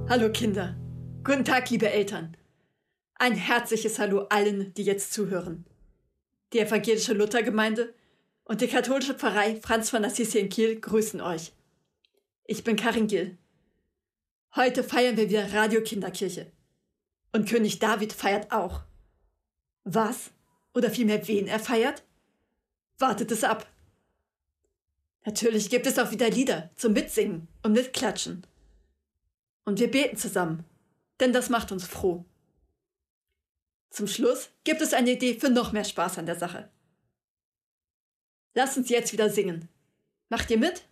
Hallo Kinder. Guten Tag, liebe Eltern. Ein herzliches Hallo allen, die jetzt zuhören. Die evangelische Luthergemeinde und die katholische Pfarrei Franz von Assisi in Kiel grüßen euch. Ich bin Karin Gill. Heute feiern wir wieder Radio-Kinderkirche. Und König David feiert auch. Was? Oder vielmehr wen er feiert? Wartet es ab. Natürlich gibt es auch wieder Lieder zum Mitsingen und Mitklatschen. Und wir beten zusammen, denn das macht uns froh. Zum Schluss gibt es eine Idee für noch mehr Spaß an der Sache. Lasst uns jetzt wieder singen. Macht ihr mit?